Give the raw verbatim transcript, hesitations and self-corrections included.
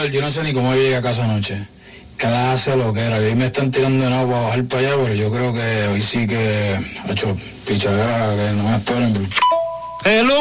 brother, yo no sé ni cómo llegué a casa anoche. Clase lo que era. Y hoy me están tirando de nuevo para bajar para allá, pero yo creo que hoy sí que, ha hecho pichadera, que no me esperen. Hello.